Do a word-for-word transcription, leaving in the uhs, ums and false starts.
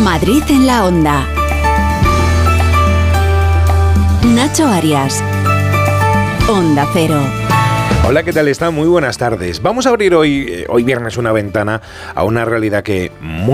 Madrid en la Onda. Nacho Arias. Onda Cero. Hola, ¿qué tal están? Muy buenas tardes. Vamos a abrir hoy, hoy viernes una ventana a una realidad que